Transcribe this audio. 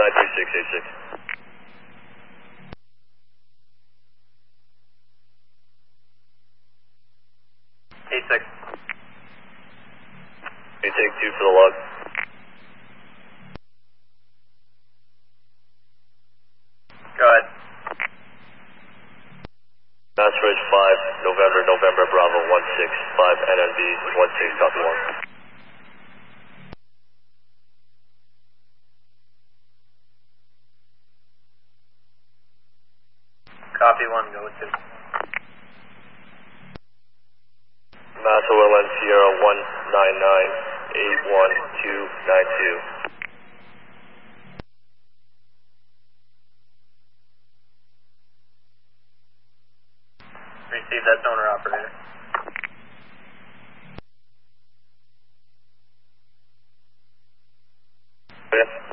93686. 86. You take 2 for the log. Go ahead. Mass Ridge 5, November, Bravo 165, NNB 16, copy 1. Copy 1, go with 2. Mass OLN Sierra 199-81292. Receive that owner operator. Okay.